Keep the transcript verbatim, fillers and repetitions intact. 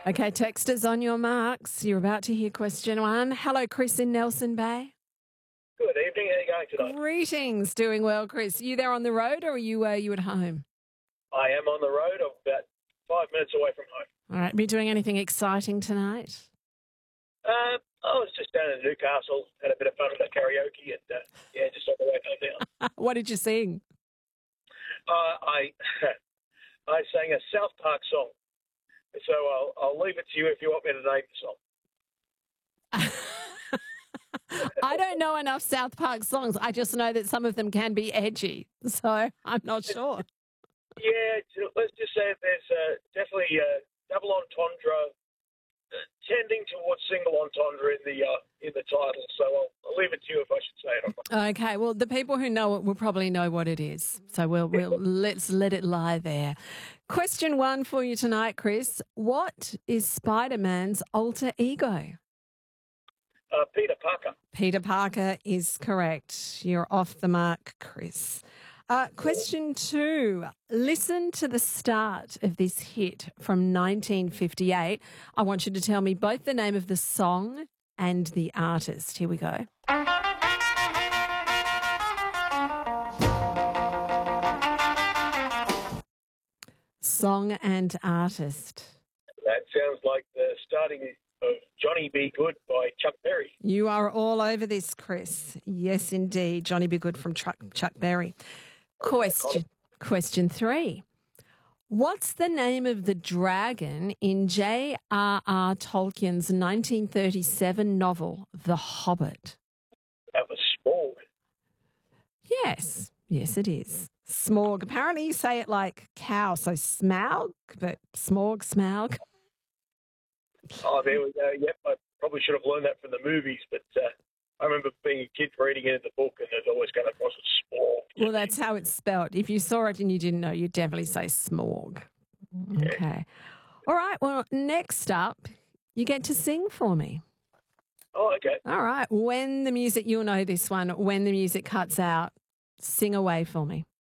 Okay, texters on your marks. You're about to hear question one. Hello, Chris in Nelson Bay. Good evening. How are you going tonight? Greetings. Doing well, Chris. Are you there on the road or are you, uh, you at home? I am on the road. I'm about five minutes away from home. All right. Be doing anything exciting tonight? Uh, I was just down in Newcastle, had a bit of fun with the karaoke, and uh, yeah, just on the way home now. What did you sing? Uh, I I sang a South Park song, so I'll I'll leave it to you if you want me to name the song. I don't know enough South Park songs. I just know that some of them can be edgy, so I'm not sure. Yeah, t- let's just say there's uh, definitely a double entendre uh, tending towards single entendre in the uh, in the title. So I'll, I'll leave it to you if I should say it or not. Okay, well, the people who know it will probably know what it is. So we'll, we'll let's let it lie there. Question one for you tonight, Chris. What is Spider-Man's alter ego? Uh, Peter Parker. Peter Parker is correct. You're off the mark, Chris. Uh, question two. Listen to the start of this hit from nineteen fifty-eight. I want you to tell me both the name of the song and the artist. Here we go. Song and artist. That sounds like the starting of Johnny B. Good by Chuck Berry. You are all over this, Chris. Yes, indeed. Johnny B. Good from Chuck, Chuck Berry. Question, question three. What's the name of the dragon in J R R. Tolkien's nineteen thirty-seven novel, The Hobbit? That was Small. Yes, yes, it is. Smorg. Apparently you say it like cow, so Smaug, but Smorg, Smaug. Oh, there we go. Yep, I probably should have learned that from the movies, but uh, I remember being a kid reading it in the book, and it always came across as Small. Well, that's how it's spelled. If you saw it and you didn't know, you'd definitely say Smorg. Okay. All right. Well, next up, you get to sing for me. Oh, okay. All right. When the music, you'll know this one, when the music cuts out, sing away for me.